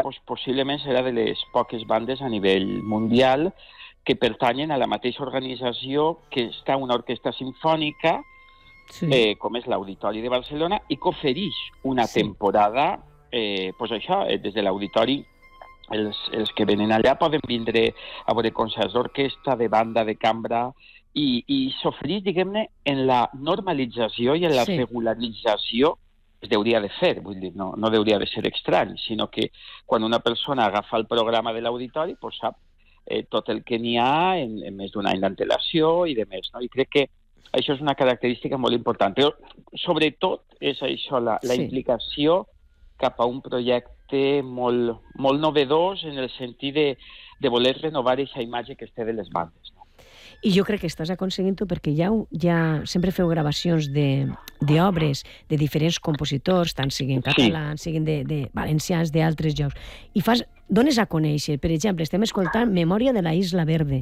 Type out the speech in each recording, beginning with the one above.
possiblement serà de les poques bandes a nivell mundial que pertanyen a la mateixa organització que està una orquestra simfònica, com és l'Auditori de Barcelona, i que ofereix una temporada, des de l'Auditori. Els que venen allà poden vindre a veure concerts d'orquestra, de banda, de cambra, i s'ofereix, diguem-ne, en la normalització i en la regularització es hauria de fer, vull dir, no hauria de ser estrany, sinó que quan una persona agafa el programa de l'auditori, doncs sap tot el que n'hi ha en més d'un any d'antelació i de més, no? I crec que això és una característica molt important. Però, sobretot, és això, la implicació cap a un projecte molt novedós en el sentit de voler renovar aquesta imatge que es té de les bandes. I jo crec que estàs aconseguint-ho perquè ja sempre feu gravacions d'obres de diferents compositors, tant siguin catalans, siguin de valencians, d'altres llocs. I dones a conèixer, per exemple, estem escoltant Memòria de la Isla Verde,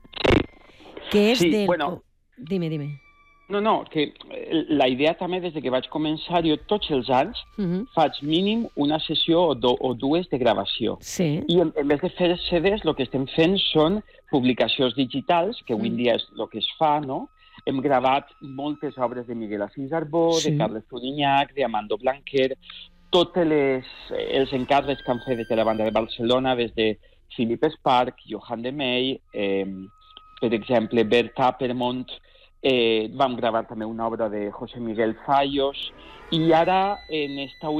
que és del... Dime. No, que la idea també, des que vaig començar, jo tots els anys faig mínim una sessió o dues de gravació. I en vez de fer CDs, el que estem fent són publicacions digitals, que avui en dia és el que es fa, no? Hem gravat moltes obres de Miguel Asís Arbó, de Carles Turinyac, d'Amando Blanquer, tots els encàrrecs que han fet des de la banda de Barcelona, des de Philip Spark, Johan de Meij, per exemple, Bert Appermont. Vam gravar també una obra de José Miguel Fallos, i ara en esta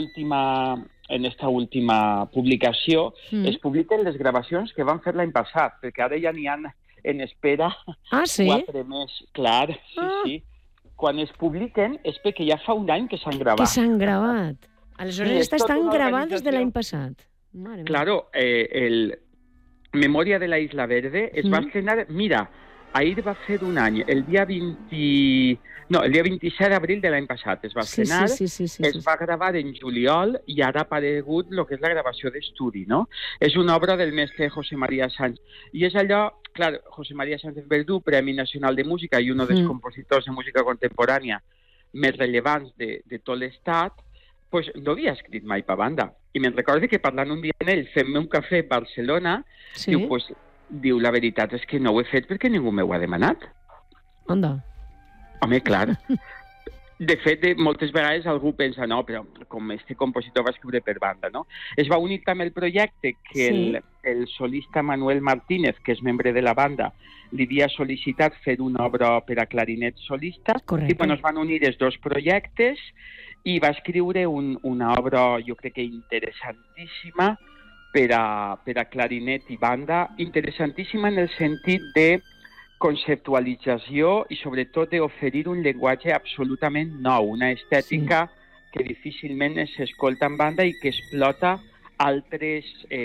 última publicació es publiquen les gravacions que vam fer l'any passat, perquè ara ja n'hi ha en espera 4 més. Clar, sí. Quan es publiquen és perquè ja fa un any que s'han gravat. Que s'han gravat. Aleshores, estan gravades de l'any passat. Claro, el Memòria de la Isla Verde es va estrenar, mira, ahir va fer un any, el dia 27 d'abril de l'any passat es va estrenar, es va gravar en juliol i ara ha aparegut el que és la gravació d'estudi, no? És una obra del mestre José María Sánchez. I és allò, clar, José María Sánchez Verdú, Premi Nacional de Música i un dels compositors de música contemporània més rellevants de tot l'estat, doncs no havia escrit mai per banda. I me'n recordo que parlant un dia amb ell, fent-me un cafè a Barcelona, diu, la veritat és que no ho he fet perquè ningú m'ho ha demanat. Onda. Home, clar. De fet, moltes vegades algú pensa, no, però com este compositor va escriure per banda, no? Es va unir també el projecte que el solista Manuel Martínez, que és membre de la banda, li havia sol·licitat fer una obra per a clarinet solista. I quan es van unir els dos projectes i va escriure una obra, jo crec que interessantíssima, per a clarinet i banda, interessantíssima en el sentit de conceptualització i sobretot d'oferir un llenguatge absolutament nou, una estètica que difícilment s'escolta en banda i que explota altres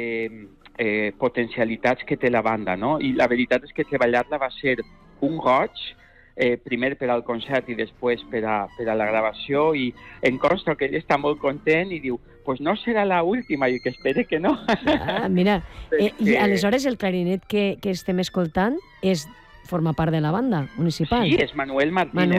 potencialitats que té la banda, no? I la veritat és que treballar-la va ser un goig, primer per al concert i després per a la gravació, i em consta que ell està molt content i diu, pues no serà l'última, i que espere que no. Mira, i aleshores el clarinet que estem escoltant forma part de la banda municipal. Sí, és Manuel Martínez.